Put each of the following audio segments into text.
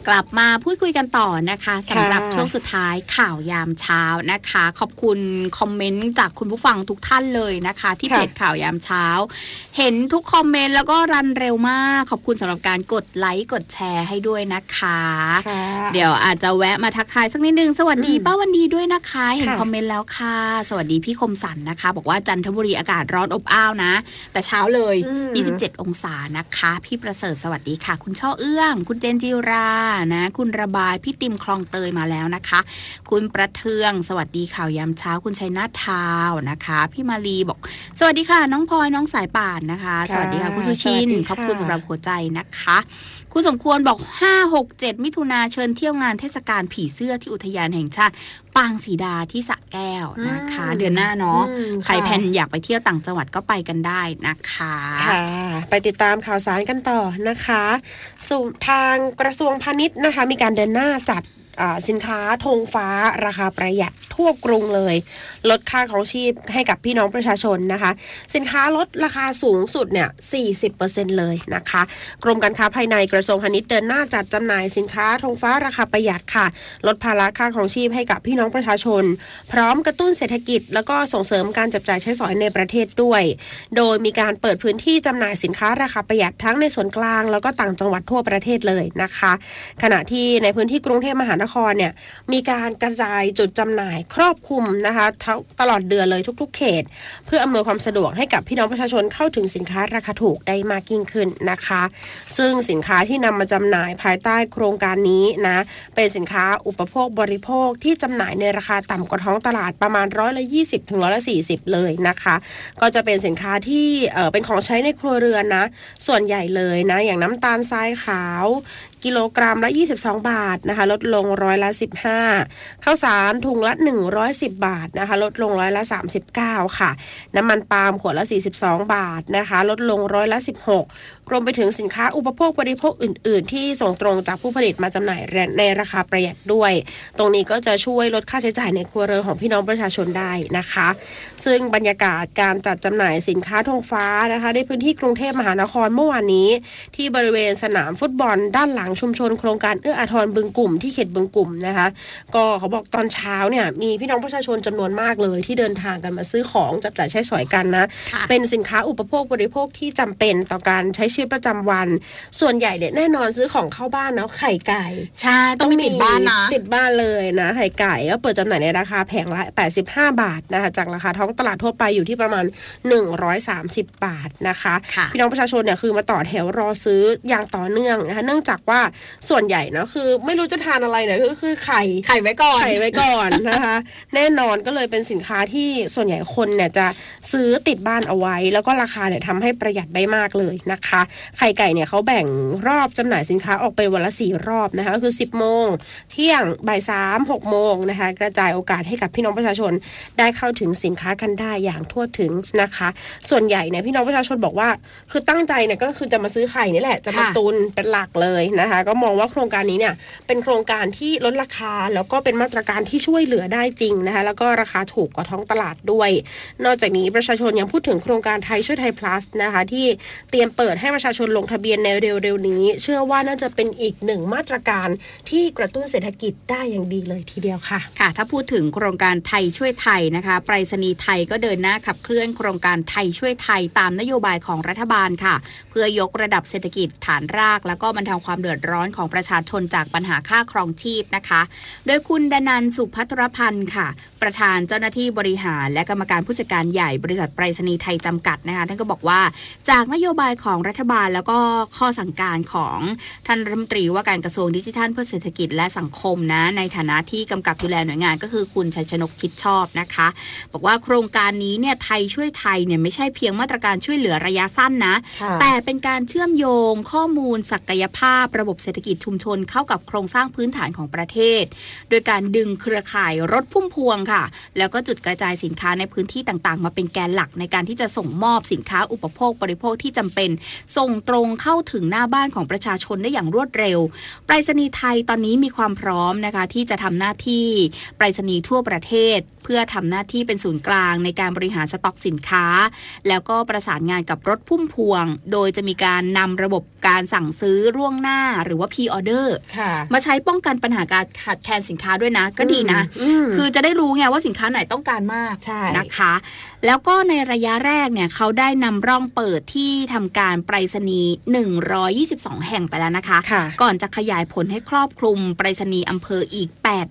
กลับมาพูดคุยกันต่อนะคะสำหรับช่วงสุดท้ายข่าวยามเช้านะคะขอบคุณคอมเมนต์จากคุณผู้ฟังทุกท่านเลยนะคะที่เพจข่าวยามเช้าเห็นทุกคอมเมนต์แล้วก็รันเร็วมากขอบคุณสำหรับการกดไลค์กดแชร์ให้ด้วยนะคะเดี๋ยวอาจจะแวะมาทักทายสักนิดนึงสวัสดีป้าวันดีด้วยนะคะเห็นคอมเมนต์แล้วค่ะสวัสดีพี่คมสันนะคะบอกว่าจันทบุรีอากาศร้อนอบอ้าวนะแต่เช้าเลย27องศานะคะพี่ประเสริฐสวัสดีค่ะคุณช่อเอื้องคุณเจนจิรานะคุณระบายพี่ติมคลองเตยมาแล้วนะคะคุณประเทืองสวัสดีข่าวยามเช้าคุณชัยนาทาวนะคะพี่มาลีบอกสวัสดีค่ะน้องพลอยน้องสายป่านนะคะสวัสดีค่ะคุณสุชินขอบคุณสำหรับหัวใจนะคะคุณสมควรบอก 5-6-7 มิถุนาเชิญเที่ยวงานเทศกาลผีเสื้อที่อุทยานแห่งชาติปางสีดาที่สระแก้วนะคะเดือนหน้าเนาะใครแพลนอยากไปเที่ยวต่างจังหวัดก็ไปกันได้นะคะค่ะไปติดตามข่าวสารกันต่อนะคะสู่ทางกระทรวงพาณิชย์นะคะมีการเดินหน้าจัดสินค้าธงฟ้าราคาประหยัดทั่วกรุงเลยลดค่าครองชีพให้กับพี่น้องประชาชนนะคะสินค้าลดราคาสูงสุดเนี่ย 40% เลยนะคะกรมการค้าภายในกระทรวงพาณิชย์เดินหน้าจัดจำหน่ายสินค้าธงฟ้าราคาประหยัดค่ะลดภาระค่าครองชีพให้กับพี่น้องประชาชนพร้อมกระตุ้นเศรษฐกิจแล้วก็ส่งเสริมการจับจ่ายใช้สอยในประเทศด้วยโดยมีการเปิดพื้นที่จำหน่ายสินค้าราคาประหยัดทั้งในส่วนกลางแล้วก็ต่างจังหวัดทั่วประเทศเลยนะคะขณะที่ในพื้นที่กรุงเทพมหานครเนี่ยมีการกระจายจุดจำหน่ายครอบคลุมนะคะตลอดเดือนเลยทุกๆเขตเพื่ออำนวยความสะดวกให้กับพี่น้องประชาชนเข้าถึงสินค้าราคาถูกได้มากยิ่งขึ้นนะคะซึ่งสินค้าที่นำมาจำหน่ายภายใต้โครงการนี้นะเป็นสินค้าอุปโภคบริโภคที่จำหน่ายในราคาต่ำกว่าท้องตลาดประมาณ20%ถึง40%เลยนะคะก็จะเป็นสินค้าที่เป็นของใช้ในครัวเรือนนะส่วนใหญ่เลยนะอย่างน้ำตาลทรายขาวกิโลกรัมละ22 บาทนะคะลดลง15%ข้าวสารถุงละ110 บาทนะคะลดลง39%ค่ะน้ำมันปาล์มขวดละ42 บาทนะคะลดลง16%รวมไปถึงสินค้าอุปโภคบริโภคอื่นๆที่ส่งตรงจากผู้ผลิตมาจำหน่ายในราคาประหยัดด้วยตรงนี้ก็จะช่วยลดค่าใช้จ่ายในครัวเรือนของพี่น้องประชาชนได้นะคะซึ่งบรรยากาศการจัดจำหน่ายสินค้าธงฟ้านะคะในพื้นที่กรุงเทพมหานครเมื่อวานนี้ที่บริเวณสนามฟุตบอลด้านหลังชุมชนโครงการเอื้ออาทรบึงกลุ่มที่เขตบึงกลุ่มนะคะก็เขาบอกตอนเช้าเนี่ยมีพี่น้องประชาชนจำนวนมากเลยที่เดินทางกันมาซื้อของจับจ่ายใช้สอยกันนะเป็นสินค้าอุปโภคบริโภคที่จำเป็นต่อการใช้ชีวิตประจำวันส่วนใหญ่เนี่ยแน่นอนซื้อของเข้าบ้านเนาะไข่ไก่ใช่ต้องมีติดบ้านนะติดบ้านเลยนะไข่ไก่ก็เปิดจำหน่ายในราคาแผงละ85 บาทนะคะจากราคาท้องตลาดทั่วไปอยู่ที่ประมาณ130 บาทนะคะพี่น้องประชาชนเนี่ยคือมาต่อแถวรอซื้ออย่างต่อเนื่องนะคะเนื่องจากว่าส่วนใหญ่นะคือไม่รู้จะทานอะไรเนี่ยก็คือไข่ไว้ก่อนนะคะแน่นอนก็เลยเป็นสินค้าที่ส่วนใหญ่คนเนี่ยจะซื้อติดบ้านเอาไว้แล้วก็ราคาเนี่ยทำให้ประหยัดได้มากเลยนะคะไข่ไก่เนี่ยเขาแบ่งรอบจำหน่ายสินค้าออกเป็นวันละ4 รอบนะคะก็คือ10 โมงเที่ยงบ่าย3 6 โมงนะคะกระจายโอกาสให้กับพี่น้องประชาชนได้เข้าถึงสินค้ากันได้อย่างทั่วถึงนะคะส่วนใหญ่เนี่ยพี่น้องประชาชนบอกว่าคือตั้งใจเนี่ยก็คือจะมาซื้อไข่นี่แหละจะมาตุนเป็นหลักเลยนะคะก็มองว่าโครงการนี้เนี่ยเป็นโครงการที่ลดราคาแล้วก็เป็นมาตรการที่ช่วยเหลือได้จริงนะคะแล้วก็ราคาถูกกว่าท้องตลาดด้วยนอกจากนี้ประชาชนยังพูดถึงโครงการไทยช่วยไทย plus นะคะที่เตรียมเปิดให้ประชาชนลงทะเบียนในเร็วๆนี้เชื่อว่าน่าจะเป็นอีกหนึ่งมาตรการที่กระตุ้นเศรษฐกิจได้อย่างดีเลยทีเดียวค่ะค่ะถ้าพูดถึงโครงการไทยช่วยไทยนะคะไปรษณีย์ไทยก็เดินหน้าขับเคลื่อนโครงการไทยช่วยไทยตามนโยบายของรัฐบาลค่ะเพื่อยกระดับเศรษฐกิจฐานรากแล้วก็บรรเทาความเดือดร้อนของประชาชนจากปัญหาค่าครองชีพนะคะโดยคุณดนันท์สุภัทรพันธ์ค่ะประธานเจ้าหน้าที่บริหารและกรรมการผู้จัดการใหญ่บริษัทไปรษณีย์ไทยจำกัดนะคะท่านก็บอกว่าจากนโยบายของรัฐบาลแล้วก็ข้อสั่งการของท่านรัฐมนตรีว่าการกระทรวงดิจิทัลเพื่อเศรษฐกิจและสังคมนะในฐานะที่กำกับดูแลหน่วยงานก็คือคุณชัยชนกคิดชอบนะคะบอกว่าโครงการนี้เนี่ยไทยช่วยไทยเนี่ยไม่ใช่เพียงมาตรการช่วยเหลือระยะสั้นนะแต่เป็นการเชื่อมโยงข้อมูลศักยภาพระบบเศรษฐกิจชุมชนเข้ากับโครงสร้างพื้นฐานของประเทศโดยการดึงเครือข่ายรถพุ่มพวงค่ะแล้วก็จุดกระจายสินค้าในพื้นที่ต่างๆมาเป็นแกนหลักในการที่จะส่งมอบสินค้าอุปโภคบริโภคที่จำเป็นส่งตรงเข้าถึงหน้าบ้านของประชาชนได้อย่างรวดเร็วไปรษณีย์ไทยตอนนี้มีความพร้อมนะคะที่จะทำหน้าที่ไปรษณีย์ทั่วประเทศเพื่อทำหน้าที่เป็นศูนย์กลางในการบริหารสต็อกสินค้าแล้วก็ประสานงานกับรถพุ่มพวงโดยจะมีการนำระบบการสั่งซื้อล่วงหน้าหรือว่า Pre-order ค่ะมาใช้ป้องกันปัญหาการขาดแคลนสินค้าด้วยนะก็ดีนะคือจะได้รู้ไงว่าสินค้าไหนต้องการมากนะคะแล้วก็ในระยะแรกเนี่ยเขาได้นำร่องเปิดที่ทำการไปรษณีย์122แห่งไปแล้วนะคะก่อนจะขยายผลให้ครอบคลุมไปรษณีย์อำเภออีก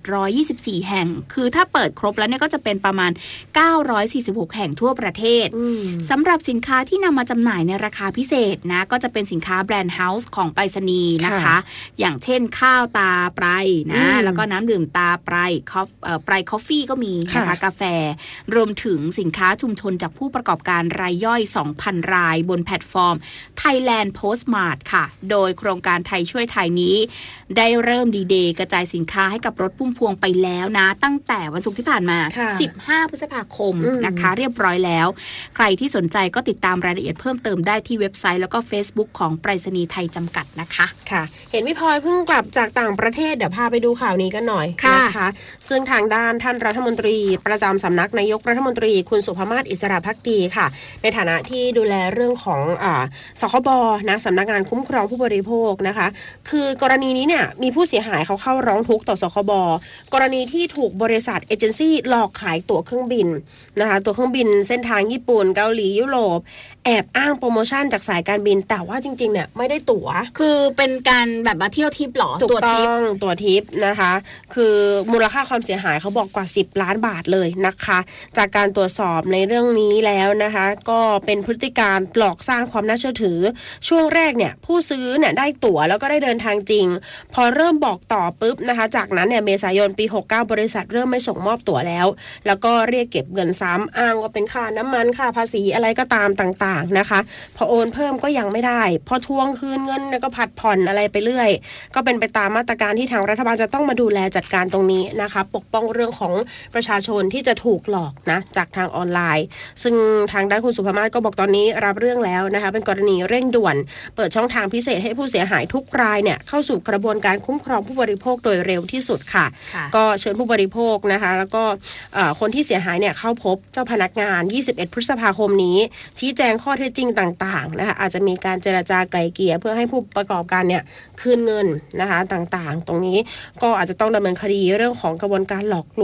824แห่งคือถ้าเปิดครบแล้วเนี่ยก็จะเป็นประมาณ946แห่งทั่วประเทศสำหรับสินค้าที่นำมาจำหน่ายในราคาพิเศษนะก็จะเป็นสินค้าแบรนด์เฮาส์ของไปรษณีย์นะคะอย่างเช่นข้าวตาไพรนะแล้วก็น้ำดื่มตาไพรไพรคอฟฟี่ก็มีนะคะกาแฟรวมถึงสินค้าชุมชนจากผู้ประกอบการรายย่อย 2,000 รายบนแพลตฟอร์ม Thailand Postmart ค่ะโดยโครงการไทยช่วยไทยนี้ได้เริ่มดีเดย์กระจายสินค้าให้กับรถพุ่มพวงไปแล้วนะตั้งแต่วันศุกร์ที่ผ่านมา15พฤษภาคมนะคะเรียบร้อยแล้วใครที่สนใจก็ติดตามรายละเอียดเพิ่มเติมได้ที่เว็บไซต์แล้วก็ Facebook ของไปรษณีย์ไทยจำกัดนะคะค่ะเห็นพี่พลอยเพิ่งกลับจากต่างประเทศเดี๋ยวพาไปดูข่าวนี้กันหน่อยนะคะซึ่งทางด้านท่านรัฐมนตรีประจำสำนักนายกรัฐมนตรีคุณสุภมาศอิสระภักดีค่ะในฐานะที่ดูแลเรื่องของสคบนะสำนักงานคุ้มครองผู้บริโภคนะคะคือกรณีนี้เนี่ยมีผู้เสียหายเขาเข้าร้องทุกข์ต่อสคบกรณีที่ถูกบริษัทเอเจนซี่หลอกขายตั๋วเครื่องบินนะคะตั๋วเครื่องบินเส้นทางญี่ปุ่นเกาหลียุโรปแอบอ้างโปรโมชั่นจากสายการบินแต่ว่าจริงๆเนี่ยไม่ได้ตั๋วคือเป็นการแบบมาเที่ยวทิปหรอตั๋วทิปนะคะคือมูลค่าความเสียหายเขาบอกกว่า10ล้านบาทเลยนะคะจากการตรวจสอบในเรื่องนี้แล้วนะคะก็เป็นพฤติการหลอกสร้างความน่าเชื่อถือช่วงแรกเนี่ยผู้ซื้อเนี่ยได้ตั๋วแล้วก็ได้เดินทางจริงพอเริ่มบอกต่อปุ๊บนะคะจากนั้นเนี่ยเมษายนปี69บริษัทเริ่มไม่ส่งมอบตั๋วแล้วก็เรียกเก็บเงินซ้ำอ้างว่าเป็นค่าน้ำมันค่าภาษีอะไรก็ตามต่างๆนะคะพอโอนเพิ่มก็ยังไม่ได้พอทวงคืนเงินก็ผัดผ่อนอะไรไปเรื่อยก็เป็นไปตามมาตรการที่ทางรัฐบาลจะต้องมาดูแลจัดการตรงนี้นะคะปกป้องเรื่องของประชาชนที่จะถูกหลอกนะจากทางออนไลน์ซึ่งทางด้านคุณสุภมาศก็บอกตอนนี้รับเรื่องแล้วนะคะเป็นกรณีเร่งด่วนเปิดช่องทางพิเศษให้ผู้เสียหายทุกรายเนี่ยเข้าสู่กระบวนการคุ้มครองผู้บริโภคโดยเร็วที่สุดค่ะก็เชิญผู้บริโภคนะคะแล้วก็คนที่เสียหายเนี่ยเข้าพบเจ้าพนักงาน21พฤษภาคมนี้ชี้แจงข้อเท็จจริงต่างๆนะคะอาจจะมีการเจรจาไกล่เกลี่ยเพื่อให้ผู้ประกอบการเนี่ยคืนเงินนะคะต่างๆตรงนี้ก็อาจจะต้องดำเนินคดีเรื่องของกระบวนการหลอกลวง